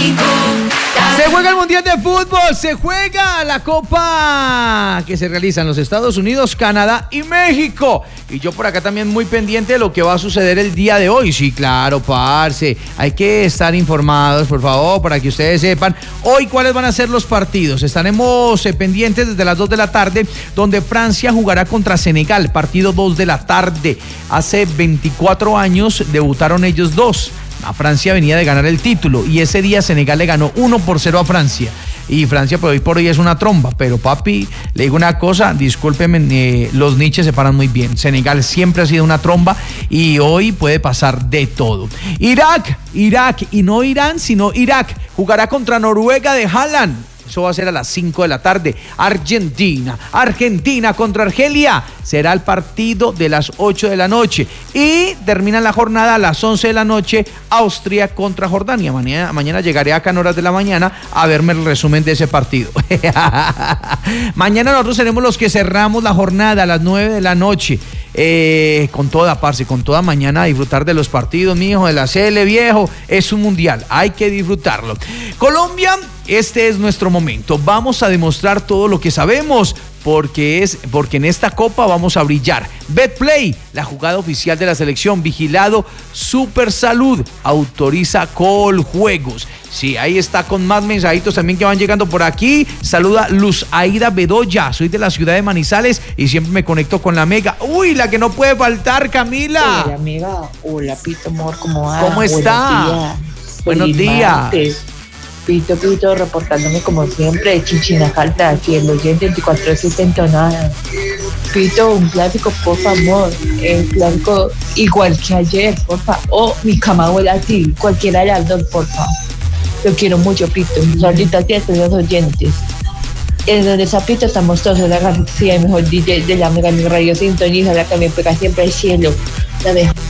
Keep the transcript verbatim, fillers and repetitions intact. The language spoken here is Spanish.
Se juega el Mundial de Fútbol, se juega la Copa que se realiza en los Estados Unidos, Canadá y México. Y yo por acá también muy pendiente de lo que va a suceder el día de hoy. Sí, claro, parce, hay que estar informados, por favor, para que ustedes sepan hoy cuáles van a ser los partidos. Estaremos eh, pendientes desde las dos de la tarde, donde Francia jugará contra Senegal, partido dos de la tarde. Hace veinticuatro años debutaron ellos dos. A Francia venía de ganar el título y ese día Senegal le ganó uno por cero a Francia. Y Francia por hoy por hoy es una tromba, pero papi, le digo una cosa, discúlpeme, eh, los niches se paran muy bien. Senegal siempre ha sido una tromba y hoy puede pasar de todo. Irak, Irak y no Irán, sino Irak, jugará contra Noruega de Haaland. Eso va a ser a las cinco de la tarde. Argentina, Argentina contra Argelia. Será el partido de las ocho de la noche. Y termina la jornada a las once de la noche. Austria contra Jordania. Mañana, mañana llegaré acá en horas de la mañana a verme el resumen de ese partido. Mañana nosotros seremos los que cerramos la jornada a las nueve de la noche. Eh, con toda, parce, con toda mañana a disfrutar de los partidos, mijo, de la C L, viejo. Es un mundial, hay que disfrutarlo. Colombia, este es nuestro momento. Vamos a demostrar todo lo que sabemos, porque es porque en esta copa vamos a brillar. Betplay, la jugada oficial de la selección, vigilado Super Salud, autoriza Coljuegos. Sí, ahí está, con más mensajitos también que van llegando por aquí. Saluda Luz Aida Bedoya, soy de la ciudad de Manizales y siempre me conecto con la Mega. Uy, la que no puede faltar, Camila. Hola, amiga. Hola, Pito, amor, ¿cómo va? ¿Cómo está? Buenos días. Buenos días. Pito, Pito, reportándome como siempre de Chichinacalta, aquí en los veinticuatro siete en Tonada. Pito, un clásico, por favor, el clásico igual que ayer, por favor. O mi cama huele a ti, cualquiera de las dos, por favor. Lo quiero mucho, Pito. Salutaciones a los oyentes. En donde Zapito estamos todos en la galaxia, el mejor D J de la Mega Radio Sintoniza, la que me pega siempre al cielo. La dejo.